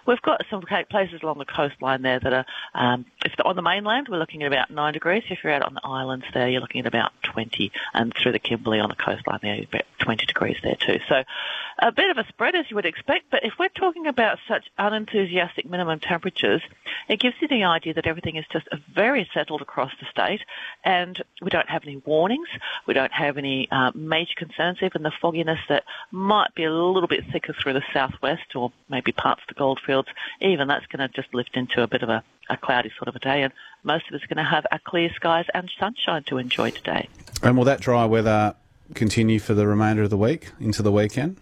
we've got some places along the coastline there that are, if on the mainland, we're looking at about 9 degrees. If you're out on the islands there, you're looking at about 20, and through the Kimberley on the coastline there, about 20 degrees there too. So a bit of a spread, as you would expect, but if we're talking about such unenthusiastic minimum temperatures, it gives you the idea that everything is just very settled across the state, and we don't have any warnings, we don't have any major concerns, even the fogginess that might be a little bit thicker through the southwest or maybe parts of the goldfields, even that's going to just lift into a bit of a cloudy sort of a day, and most of us are going to have our clear skies and sunshine to enjoy today. And will that dry weather continue for the remainder of the week, into the weekend?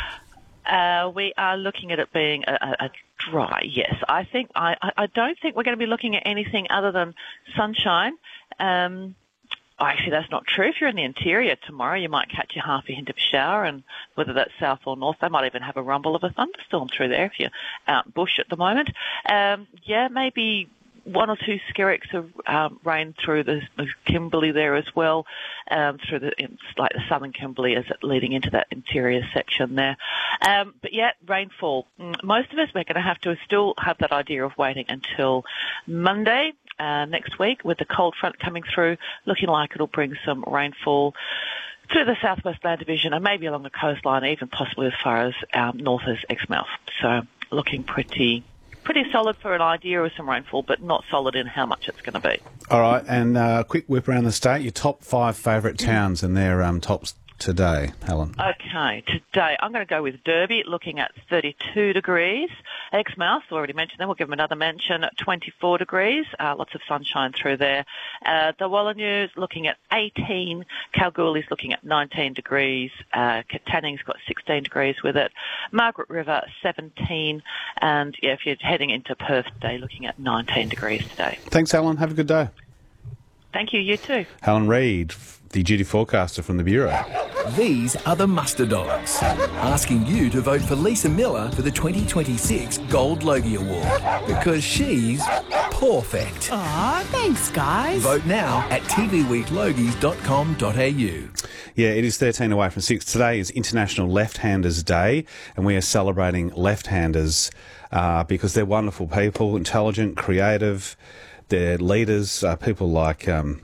We are looking at it being a dry, yes. I don't think we're going to be looking at anything other than sunshine. Actually, that's not true. If you're in the interior tomorrow, you might catch a half a hint of a shower, and whether that's south or north, they might even have a rumble of a thunderstorm through there if you're out in bush at the moment. Maybe one or two skerricks of rain through the Kimberley there as well, through the southern Kimberley as it leading into that interior section there. Rainfall. Most of us, we're going to have to still have that idea of waiting until Monday next week with the cold front coming through, looking like it'll bring some rainfall through the southwest land division and maybe along the coastline, even possibly as far as north as Exmouth. So looking pretty solid for an idea of some rainfall, but not solid in how much it's going to be. All right, and a quick whip around the state, your top 5 favourite towns and their tops today, Helen. Okay, today I'm going to go with Derby, looking at 32 degrees. Exmouth, already mentioned them, we'll give them another mention, at 24 degrees. Lots of sunshine through there. The Wallanew's looking at 18. Kalgoorlie's looking at 19 degrees. Tanning's got 16 degrees with it. Margaret River, 17. And if you're heading into Perth today, looking at 19 degrees today. Thanks, Helen. Have a good day. Thank you, you too. Helen Reid, the duty forecaster from the Bureau. These are the Muster Dogs, asking you to vote for Lisa Miller for the 2026 Gold Logie Award, because she's perfect. Aw, thanks, guys. Vote now at tvweeklogies.com.au. Yeah, it is 13 away from 6. Today is International Left-Handers Day, and we are celebrating left-handers because they're wonderful people, intelligent, creative. They're leaders, people like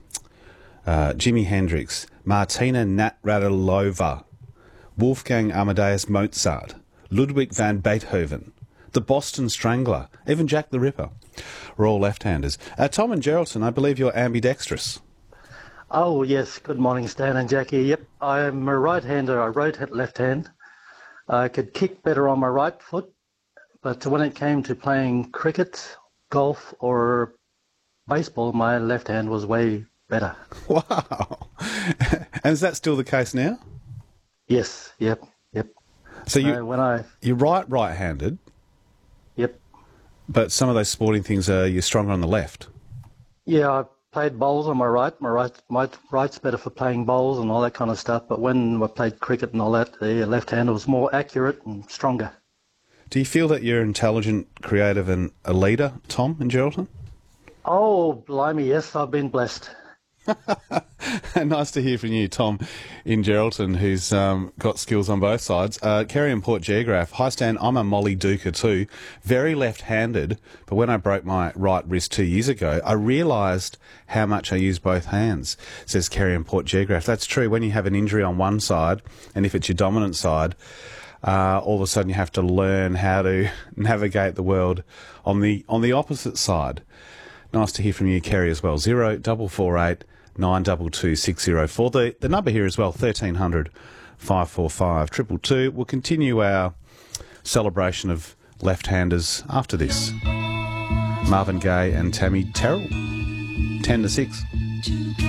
Jimi Hendrix, Martina Navratilova, Wolfgang Amadeus Mozart, Ludwig van Beethoven, the Boston Strangler, even Jack the Ripper. We're all left-handers. Tom and Geraldton, I believe you're ambidextrous. Oh, yes. Good morning, Stan and Jackie. Yep, I'm a right-hander. I rotate left hand. I could kick better on my right foot, but when it came to playing cricket, golf, or baseball, my left hand was way better. Wow. And is that still the case now? Yes, yep. So you're right-handed? Yep. But some of those sporting things you're stronger on the left? Yeah, I played bowls on my right. My right's better for playing bowls and all that kind of stuff, but when I played cricket and all that, the left hand was more accurate and stronger. Do you feel that you're intelligent, creative and a leader, Tom and Geraldton? Oh, blimey, yes, I've been blessed. Nice to hear from you, Tom, in Geraldton, who's got skills on both sides. Kerry and Port Geograph. Hi, Stan. I'm a Molly Duker too. Very left-handed, but when I broke my right wrist 2 years ago, I realised how much I use both hands, says Kerry and Port Geograph. That's true. When you have an injury on one side, and if it's your dominant side, all of a sudden you have to learn how to navigate the world on the opposite side. Nice to hear from you, Kerry, as well. 0448 922 604. The number here as well, 1300 545 222. We'll continue our celebration of left-handers after this. Marvin Gaye and Tammy Terrell, 10 to 6.